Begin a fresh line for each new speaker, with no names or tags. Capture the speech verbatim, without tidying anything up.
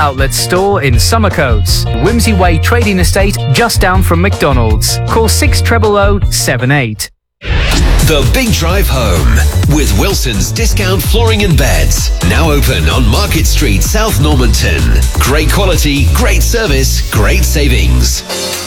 outlet store in Summercoats. Whimsy Way Trading Estate, just down from McDonald's. Call six zero zero zero seven eight.
The Big Drive Home with Wilson's Discount Flooring and Beds. Now open on Market Street, South Normanton. Great quality, great service, great savings.